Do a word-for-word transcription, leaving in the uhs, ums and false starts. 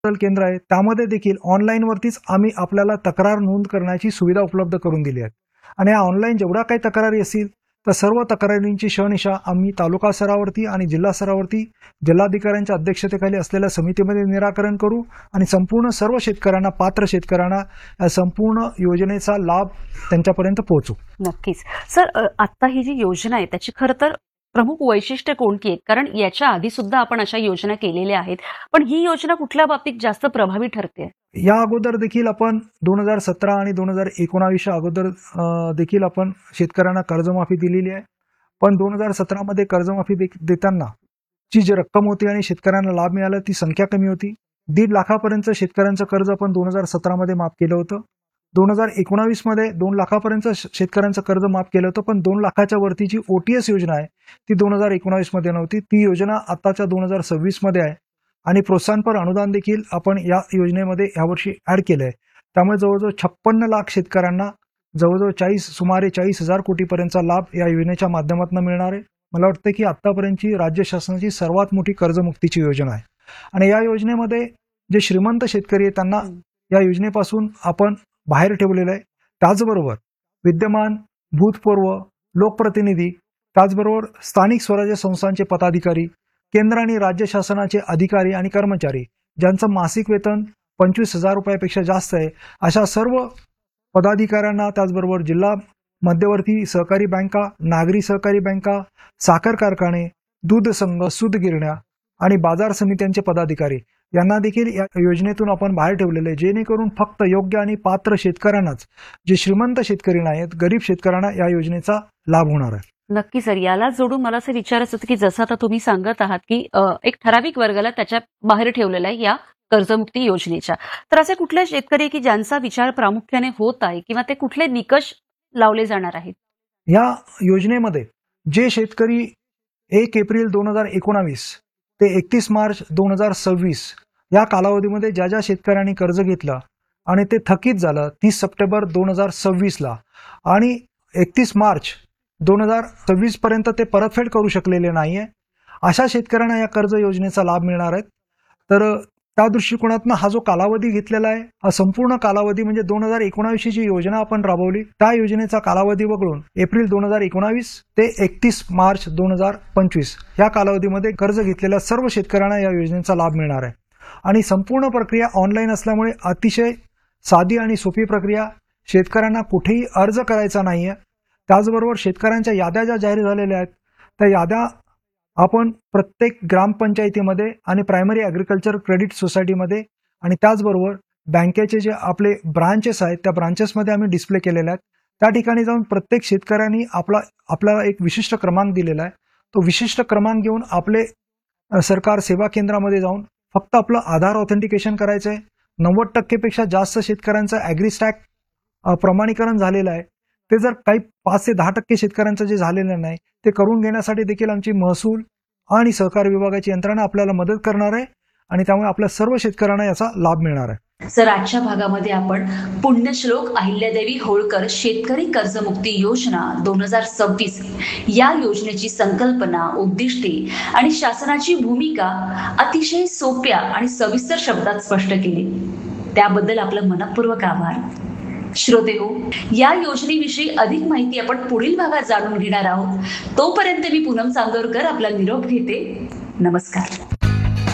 केंद्र आहे त्यामध्ये देखील ऑनलाईन वरतीच आम्ही आपल्याला तक्रार नोंद करण्याची सुविधा उपलब्ध करून दिली आहे आणि ऑनलाईन जेवढ्या काही तक्रारी असतील तर सर्व तक्रारींची शहनिशा आम्ही तालुका स्तरावरती आणि जिल्हा स्तरावरती जिल्हाधिकाऱ्यांच्या अध्यक्षतेखाली असलेल्या समितीमध्ये निराकरण करू आणि संपूर्ण सर्व शेतकऱ्यांना पात्र शेतकऱ्यांना या संपूर्ण योजनेचा लाभ त्यांच्यापर्यंत पोहोचू. नक्कीच सर, आता ही जी योजना आहे त्याची खरं तर प्रमुख वैशिष्ट्य कोणती आहेत? कारण याच्या आधी सुद्धा आपण अशा योजना केलेल्या आहेत, पण ही योजना कुठल्या बाबतीत जास्त प्रभावी ठरते? या अगोदर देखील आपण दोन हजार सतरा आणि दोन हजार एकोणावीसच्या अगोदर देखील आपण शेतकऱ्यांना कर्जमाफी दिलेली आहे. पण दोन हजार सतरा मध्ये कर्जमाफी देताना जी जी रक्कम होती आणि शेतकऱ्यांना लाभ मिळाला ती संख्या कमी होती. दीड लाखापर्यंत शेतकऱ्यांचं कर्ज आपण दोन हजार सतरा मध्ये माफ केलं होतं. दोन हजार एकोणावीस मध्ये दोन लाखापर्यंत शेतकऱ्यांचं कर्ज माफ केलं होतं, पण दोन लाखाच्या वरती जी ओटीएस योजना आहे ती दोन हजार एकोणावीस मध्ये नव्हती. ती योजना आताच्या दोन हजार सव्वीस मध्ये आहे आणि प्रोत्साहनपर अनुदान देखील आपण या योजनेमध्ये यावर्षी ऍड केलंय. त्यामुळे जवळजवळ छप्पन्न लाख शेतकऱ्यांना जवळजवळ चाळीस सुमारे चाळीस हजार कोटीपर्यंतचा लाभ या योजनेच्या माध्यमातून मिळणार आहे. मला वाटतं की आतापर्यंतची राज्य शासनाची सर्वात मोठी कर्जमुक्तीची योजना आहे आणि या योजनेमध्ये जे श्रीमंत शेतकरी आहेत त्यांना या योजनेपासून आपण बाहेर ठेवलेलं आहे. त्याचबरोबर विद्यमान भूतपूर्व लोकप्रतिनिधी, त्याचबरोबर स्थानिक स्वराज्य संस्थांचे पदाधिकारी, केंद्र आणि राज्य शासनाचे अधिकारी आणि कर्मचारी ज्यांचं मासिक वेतन पंचवीस हजार रुपयापेक्षा जास्त आहे अशा सर्व पदाधिकाऱ्यांना, त्याचबरोबर जिल्हा मध्यवर्ती सहकारी बँका, नागरी सहकारी बँका, साखर कारखाने, दूध संघ, सूत गिरण्या आणि बाजार समित्यांचे पदाधिकारी यांना देखील या योजनेतून आपण बाहेर ठेवलेले आहे, जेणेकरून फक्त योग्य आणि पात्र शेतकऱ्यांनाच, जे श्रीमंत शेतकरी नाहीत, गरीब शेतकऱ्यांना या योजनेचा लाभ होणार आहे. नक्की सर, याला जोडून मला असं विचारायचं होतं की जसं आता तुम्ही सांगत आहात की एक ठराविक वर्गाला त्याच्या बाहेर ठेवलेला आहे या कर्जमुक्ती योजनेच्या, तर असे कुठले शेतकरी की ज्यांचा विचार प्रामुख्याने होत आहे किंवा ते कुठले निकष लावले जाणार आहेत? या योजनेमध्ये जे शेतकरी एक एप्रिल दोन हजार एकोणावीस ते एकतीस मार्च दोन हजार सव्वीस या कालावधीमध्ये ज्या ज्या शेतकऱ्यांनी कर्ज घेतलं आणि ते थकीत झालं तीस सप्टेंबर दोन हजार सव्वीसला आणि एकतीस मार्च दोन हजार सव्वीस पर्यंत ते परतफेड करू शकलेले नाहीये, अशा शेतकऱ्यांना या कर्ज योजनेचा लाभ मिळणार आहे. तर त्या दृष्टिकोनातून हा जो कालावधी घेतलेला आहे हा संपूर्ण कालावधी म्हणजे दोन हजार एकोणावीसची जी योजना आपण राबवली त्या योजनेचा कालावधी वगळून एप्रिल दोन हजार एकोणावीस ते एकतीस मार्च दोन हजार पंचवीस या कालावधीमध्ये कर्ज घेतलेल्या सर्व शेतकऱ्यांना या योजनेचा लाभ मिळणार आहे आणि संपूर्ण प्रक्रिया ऑनलाईन असल्यामुळे अतिशय साधी आणि सोपी प्रक्रिया, शेतकऱ्यांना कुठेही अर्ज करायचा नाहीये. त्याचबरोबर शेतकऱ्यांच्या याद्या ज्या जाहीर झालेल्या आहेत त्या याद्या आपण प्रत्येक ग्रामपंचायतीमध्ये आणि प्रायमरी ॲग्रिकल्चर क्रेडिट सोसायटीमध्ये आणि त्याचबरोबर बँकेचे जे आपले ब्रांचेस आहेत त्या ब्रांचेसमध्ये आम्ही डिस्प्ले केलेले आहेत. त्या ठिकाणी जाऊन प्रत्येक शेतकऱ्यांनी आपला आपल्याला एक विशिष्ट क्रमांक दिलेला आहे. तो विशिष्ट क्रमांक घेऊन आपले सरकार सेवा केंद्रामध्ये जाऊन फक्त आपलं आधार ऑथेंटिकेशन करायचं आहे. नव्वद टक्केपेक्षा जास्त शेतकऱ्यांचं ॲग्रीस्टॅक प्रमाणीकरण झालेलं आहे. ते जर काही पाच ते दहा टक्के शेतकऱ्यांचं जे झालेलं नाही ते करून घेण्यासाठी देखील आमची महसूल आणि सहकार विभागाची यंत्रणा आपल्याला मदत करणार आहे आणि त्यामुळे आपल्या सर्व शेतकऱ्यांना याचा लाभ मिळणार आहे. सर, आजच्या भागामध्ये आपण पुण्यश्लोक अहिल्यादेवी होळकर शेतकरी कर्जमुक्ती योजना दोन हजार सव्वीस या योजनेची संकल्पना, उद्दिष्टे आणि शासनाची भूमिका अतिशय सोप्या आणि सविस्तर शब्दात स्पष्ट केली, त्याबद्दल आपलं मनपूर्वक आभार. श्रोते हो, या योजनेविषयी अधिक माहिती आपण पुढील भागात जाणून घेणार आहोत. तोपर्यंत मी पूनम चांदोरकर आपला निरोप घेते. नमस्कार.